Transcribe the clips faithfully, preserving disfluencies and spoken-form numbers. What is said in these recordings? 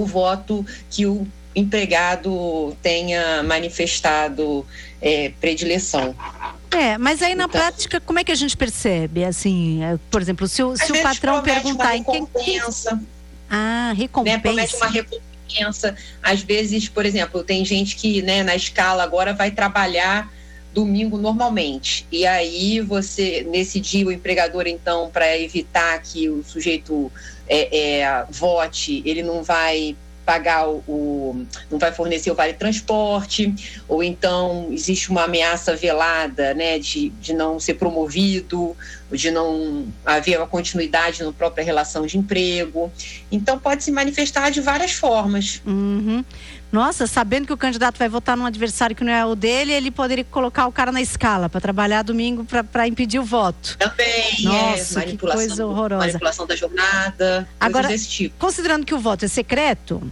o voto que o empregado tenha manifestado é, predileção. É, mas aí na então, prática, como é que a gente percebe? Assim, por exemplo, se o, se o patrão perguntar em quem... Ah, recompensa. Né, promete uma recompensa. Às vezes, por exemplo, tem gente que, né, na escala agora vai trabalhar domingo normalmente. E aí você, nesse dia, o empregador, então, para evitar que o sujeito é, é, vote, ele não vai pagar o, o não vai fornecer o vale transporte, ou então existe uma ameaça velada, né, de, de não ser promovido, de não haver uma continuidade na própria relação de emprego. Então pode se manifestar de várias formas. Uhum. Nossa, sabendo que o candidato vai votar num adversário que não é o dele, ele poderia colocar o cara na escala para trabalhar domingo para impedir o voto. Também. Nossa, é, que coisa horrorosa. Manipulação da jornada, agora, coisas desse tipo. Considerando que o voto é secreto,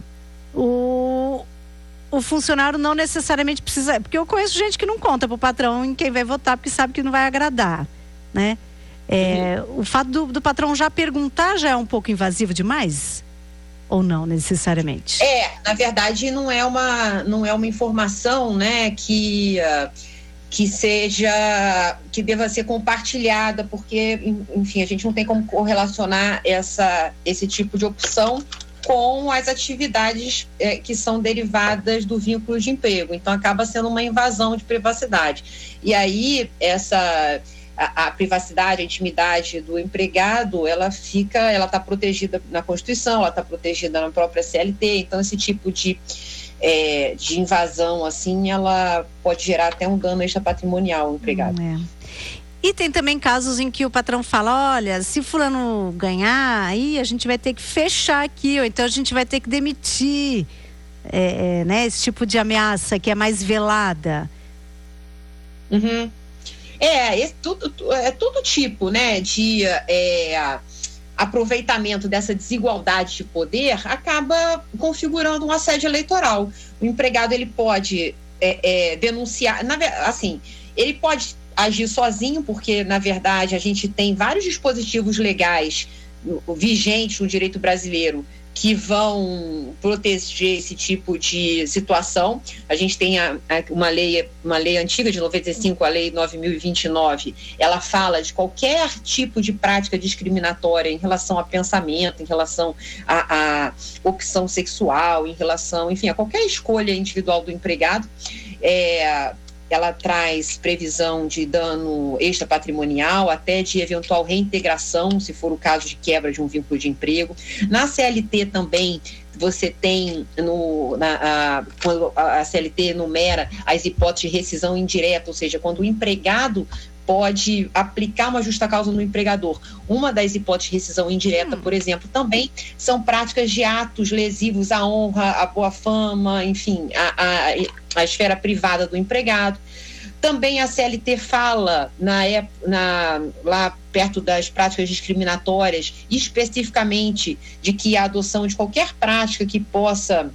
o, o funcionário não necessariamente precisa... Porque eu conheço gente que não conta pro patrão em quem vai votar, porque sabe que não vai agradar, né? É, uhum. O fato do, do patrão já perguntar já é um pouco invasivo demais? Ou não necessariamente? É, na verdade não é uma, não é uma informação, né, que, uh, que seja, que deva ser compartilhada, porque, enfim, a gente não tem como correlacionar essa, esse tipo de opção com as atividades é, que são derivadas do vínculo de emprego. Então acaba sendo uma invasão de privacidade. E aí essa... A, a privacidade, a intimidade do empregado, ela fica, ela está protegida na Constituição, ela está protegida na própria C L T, então esse tipo de, é, de invasão, assim, ela pode gerar até um dano extrapatrimonial ao empregado. Hum, é. E tem também casos em que o patrão fala, olha, se fulano ganhar, aí a gente vai ter que fechar aqui, ou então a gente vai ter que demitir, é, é, né, esse tipo de ameaça que é mais velada. Uhum. É, é tudo, é todo tipo, né, de é, aproveitamento dessa desigualdade de poder acaba configurando um assédio eleitoral. O empregado, ele pode é, é, denunciar, na, assim, ele pode agir sozinho, porque, na verdade, a gente tem vários dispositivos legais vigentes no direito brasileiro que vão proteger esse tipo de situação. A gente tem a, a, uma, lei, uma lei antiga de noventa e cinco, a lei nove mil e vinte e nove, ela fala de qualquer tipo de prática discriminatória em relação a pensamento, em relação a, a opção sexual, em relação, enfim, a qualquer escolha individual do empregado. É, ela traz previsão de dano extrapatrimonial, até de eventual reintegração, se for o caso de quebra de um vínculo de emprego. Na C L T também, você tem, no, na, a, quando a C L T enumera as hipóteses de rescisão indireta, ou seja, quando o empregado pode aplicar uma justa causa no empregador. Uma das hipóteses de rescisão indireta, hum. por exemplo, também são práticas de atos lesivos à honra, à boa fama, enfim, a, a, a esfera privada do empregado. Também a C L T fala, na, na, lá perto das práticas discriminatórias, especificamente de que a adoção de qualquer prática que possa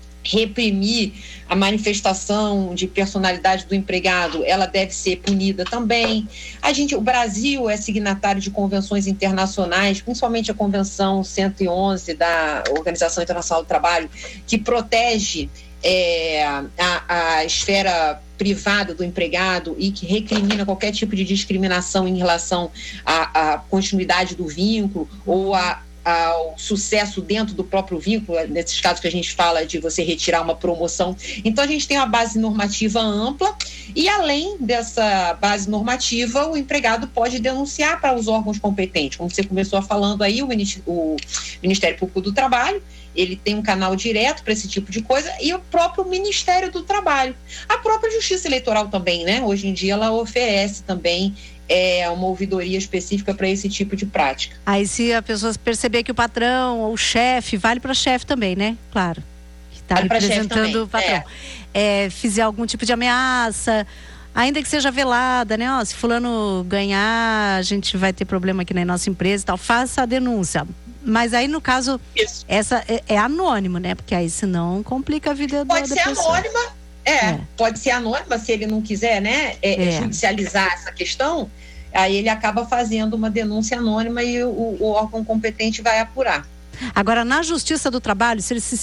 reprimir a manifestação de personalidade do empregado, ela deve ser punida também. A gente, o Brasil é signatário de convenções internacionais, principalmente a Convenção cento e onze da Organização Internacional do Trabalho, que protege é, a, a esfera privada do empregado e que recrimina qualquer tipo de discriminação em relação à, à continuidade do vínculo ou a ao sucesso dentro do próprio vínculo, nesses casos que a gente fala de você retirar uma promoção. Então a gente tem uma base normativa ampla e, além dessa base normativa, o empregado pode denunciar para os órgãos competentes, como você começou falando aí, o Ministério Público do Trabalho, ele tem um canal direto para esse tipo de coisa, e o próprio Ministério do Trabalho. A própria Justiça Eleitoral também, né? Hoje em dia ela oferece também é uma ouvidoria específica para esse tipo de prática. Aí se a pessoa perceber que o patrão ou o chefe, vale para chefe também, né? Claro. Que está vale representando o patrão. É. É, fizer algum tipo de ameaça, ainda que seja velada, né? Ó, se fulano ganhar, a gente vai ter problema aqui na nossa empresa e tal. Faça a denúncia. Mas aí, no caso, Isso. essa é, é anônimo, né? Porque aí senão complica a vida Pode da, da pessoa. Pode ser anônima. É, é, pode ser anônima se ele não quiser, né, é, é. judicializar essa questão, aí ele acaba fazendo uma denúncia anônima e o, o órgão competente vai apurar. Agora, na Justiça do Trabalho, se ele se